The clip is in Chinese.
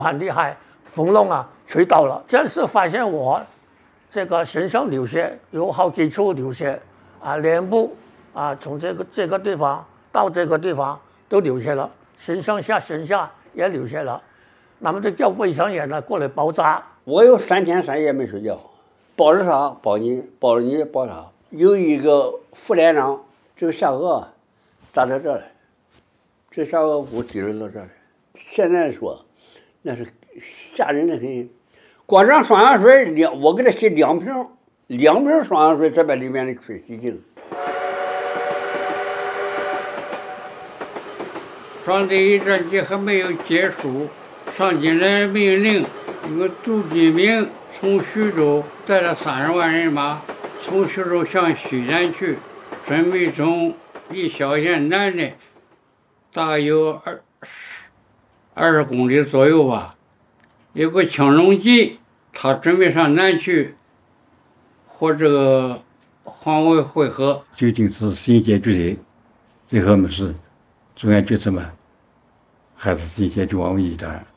很厉害，风浪啊吹倒了。这是发现我这个身上流血，有好几处流血啊，脸部啊，从这个地方到这个地方都流血了，身下也流血了。那么就叫卫生员呢过来包扎。 我有3天3夜没睡觉，包着啥包你，包着你包他。有一个副连长，这个下颚打到这里，这下颚骨滴到这里。现在说那是吓人的很。光上双氧水我给他洗2瓶双氧水，这边里面的水洗净。 上第一战役还没有结束，上级来命令，一个杜金明从徐州带了30万人马，从徐州向西南去，准备从离萧县南的大概有20公里左右吧。有个青龙集，他准备上南去和这个黄伟会合。 究竟是谁解决谁？最后我们是中央决策嘛，还是谁解决王伟一的？